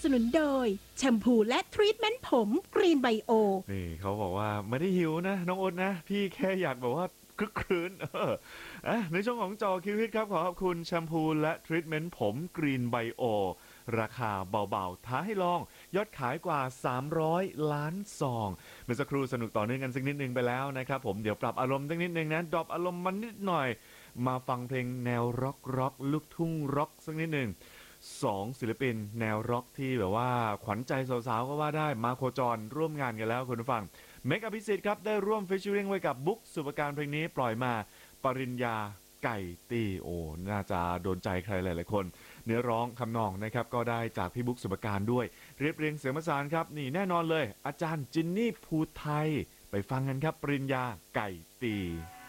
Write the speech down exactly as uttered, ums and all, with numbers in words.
สนุนโดยแชมพูและทรีทเมนต์ผมกรีนไบโอนี่เขาบอกว่าไม่ได้หิวนะน้องโอ๊ตนะพี่แค่อยากแบบว่าคลึกครื้นเอออ่ะในช่วงของจอคิวฮิตครับขอขอบคุณแชมพูและทรีทเมนต์ผมกรีนไบโอราคาเบาๆท้าให้ลองยอดขายกว่าสามร้อยล้านซองเมื่อสักครู่สนุกต่อเนื่องกันสักนิดนึงไปแล้วนะครับผมเดี๋ยวปรับอารมณ์สักนิดนึงนะดรอปอารมณ์มันนิดหน่อยมาฟังเพลงแนวร็อกร็อกลูกทุ่งร็อกสักนิดนึงสองศิลปินแนวร็อกที่แบบว่าขวัญใจสาวๆก็ว่าได้มาโคจรร่วมงานกันแล้วคุณผู้ฟังเมกอภิสิทธิ์ครับได้ร่วมฟิชเชอริงไว้กับบุ๊กสุปการเพลงนี้ปล่อยมาปริญญาไก่ตีโอน่าจะโดนใจใครหลายๆคนเนื้อร้องคำนองนะครับก็ได้จากพี่บุ๊กสุปการด้วยเรียบเรียงเสียงประสานครับนี่แน่นอนเลยอาจารย์จินนี่ภูไทยไปฟังกันครับปริญญาไก่ตี